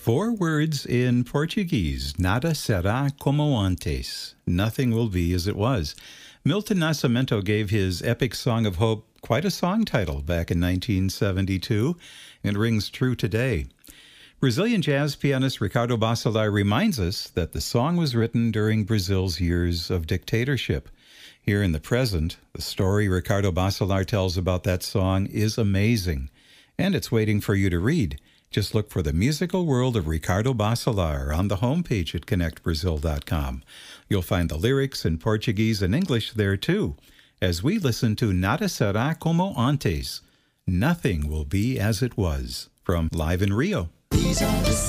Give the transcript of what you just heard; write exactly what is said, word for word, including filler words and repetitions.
Four words in Portuguese. Nada será como antes. Nothing will be as it was. Milton Nascimento gave his epic Song of Hope quite a song title back in nineteen seventy-two, and rings true today. Brazilian jazz pianist Ricardo Bacelar reminds us that the song was written during Brazil's years of dictatorship. Here in the present, the story Ricardo Bacelar tells about that song is amazing, and it's waiting for you to read. Just look for The Musical World of Ricardo Bacelar on the homepage at connect brazil dot com. You'll find the lyrics in Portuguese and English there too, as we listen to Nada será como antes. Nothing will be as it was, from Live in Rio.